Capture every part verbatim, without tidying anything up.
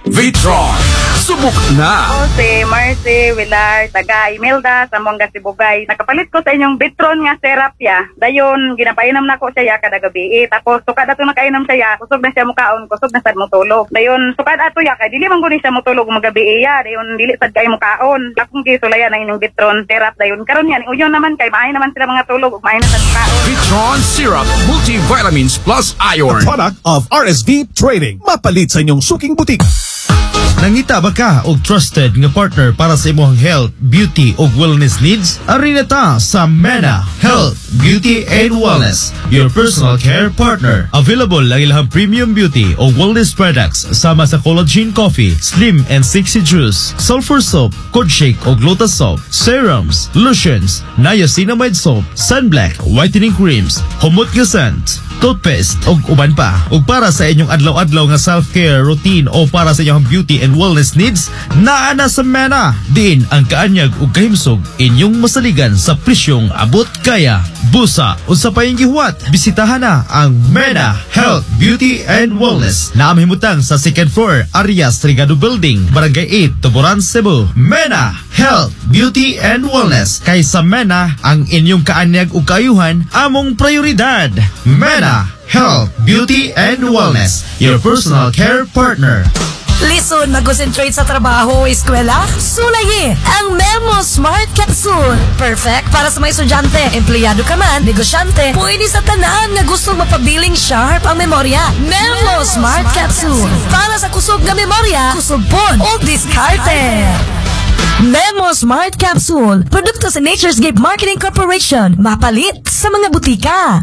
Vitron, subok na! Ako si Marcy Villar, taga Imelda, Zamboanga, Sibugay. Nakapalit ko sa inyong Vitron nga serapya. Dayon, ginapainom na ko siya kada gabi. Eh, tapos, sukad ato nakainom siya, kusog na siya mukaon, kusog na sad mo tulog. Dayon, sukad ato ya, kay dili man guni siya mutulog magabi iya. Dayon, dili sad kay mukaon. Akong gisulayan na inyong Vitron serap. Dayon, karon yan, uyon naman kay maayo naman sila mga tulog, maayo na sad mukaon. Vitron Syrup, Multivitamins Plus Iron. Product of R S V Trading. Mapalit sa inyong suking butik. Nangita ba ka og trusted nga partner para sa imong health, beauty ug wellness needs? Ari na ta sa MENA Health, Beauty and Wellness, your personal care partner. Available ang ilang premium beauty o wellness products sama sa collagen coffee, slim and sexy juice, sulfur soap, cod shake o lotus soap, serums, lotions, niacinamide soap, sunblock, whitening creams, humot nga scent, toothpaste ug uban pa. Ug para sa inyong adlaw-adlaw nga self-care routine o para sa inyong beauty and wellness needs, naa na sa MENA. Diin ang kaanyag ug kahimsog inyong masaligan sa presyong abot kaya. Busa unsa pa yung gihuwat, bisitahan na ang MENA Health, Beauty and Wellness na amhimutang sa second floor Arias Trigado Building, Barangay eight, Tuburan, Cebu. MENA Health, Beauty and Wellness. Kay sa MENA, ang inyong kaanyag ug kaayuhan among prioridad. MENA Health, Beauty and Wellness, your personal care partner. Listen, mag-concentrate sa trabaho o eskwela? Sulayi ang Memo Smart Capsule. Perfect para sa mga estudyante, empleyado ka man, negosyante, pwede sa tanan nga gusto mapabiling sharp ang memorya. Memo Smart Capsule. Para sa kusog na memorya, kusog pod o diskarte. Memo Smart Capsule. Produkto sa Nature's Gift Marketing Corporation. Mapalit sa mga butika.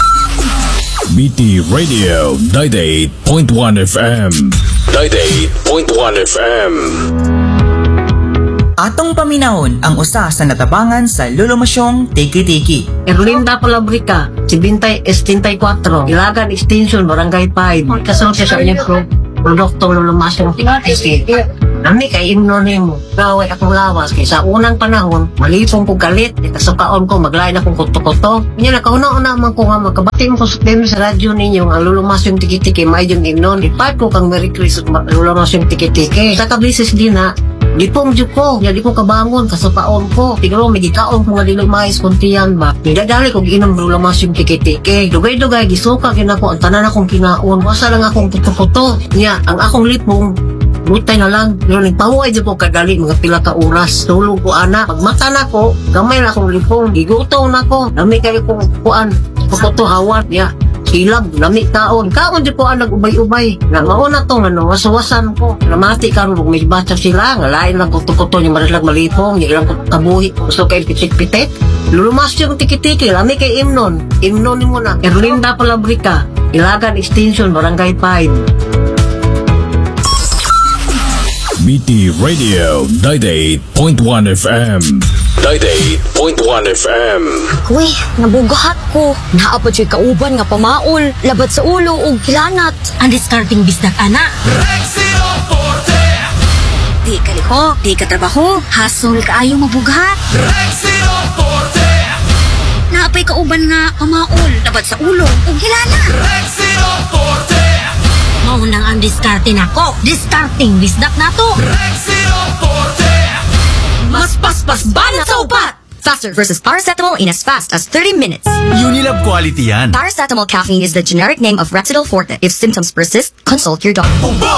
B T Radio ninety-eight point one F M. ninety-eight point one F M. Atong paminahon ang usa sa natabangan sa lulumasyong tiki-tiki. Erlinda Palabrica, Sibintay seventy-four, Ilagan Extension, Barangay five. Kasunod siya sa inyong produkto lulumasyong tiki-tiki. Nami kay imnonim mo, gaway akong lawas kay sa unang panahon, malitong ko galit, ikasukaon ko, maglain akong kuto-kuto. Kanya nakauna-una man ko nga magkabati mo ko sa sa radyo ninyo, ang lulumasyong tiki-tiki, may yung imnon. Ipat ko kang Merry Christmas, lulumasyong tiki-tiki. Sa kablisis din na, di pong dyo ko, di ko kabangon, kasukaon ko. Tigro, may gikaon ko nga dilumais kuntiyan ba. Nidadali kong inom lulumasyong tiki-tiki. Dugay-dugay, gisuka ginako, ang tanan akong kinaon. Wasa lang akong kuto-kuto. Nya, ang akong lipong, butay na lang. Pero nagpahuay dyan po kadali, mga pila ka oras. Tulog ko, anak. Pagmata na ko, gamay na akong lipong. Gigutaw na ko. Dami kayo kong kuan. Kukutuhawan. Ya, silag. Dami taon. Kaon dyan po ang nag-ubay-ubay. Na mauna to, ano, wasawasan ko. Namati ka rin, may batsa sila. Nga lain lang kuto-kuto, yung marilag malipong. Yung ilang kabuhi. Gusto kayo pitik-pitik. Lulumas yung tiki-tiki. Lami kay Imnon. Imnon mo na. Erlinda Palabrica, Ilagan Extension, Barangay five. B T Radio ninety-eight point one F M. ninety-eight point one F M. Uy, nabugahat ko. Naapod siya'y kauban nga pamaol. Labat sa ulo o kilanat. Ang discarding bisdak, anak. Rexino Forte! Di ka liko, di ka trabaho. Hasol ka ayaw mabugat. Rexino Forte! Naapay kauban nga pamaol. Labat sa ulo o kilanat. Rexino Forte! Maunang ang diskarte nako. Discarding bisdak na to. Rexino Forte! Mas paspas banat sa upat. Faster versus paracetamol in as fast as thirty minutes. Unilab quality yan. Paracetamol caffeine is the generic name of Rexidol Forte. If symptoms persist, consult your doctor. Ubo!